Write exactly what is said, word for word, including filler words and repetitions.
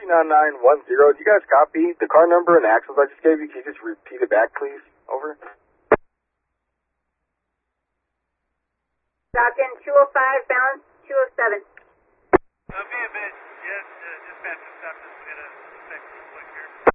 two nine nine one zero. Do you guys copy the car number and the axles I just gave you? Can you just repeat it back, please? Over. Falcon two oh five, balance two oh seven.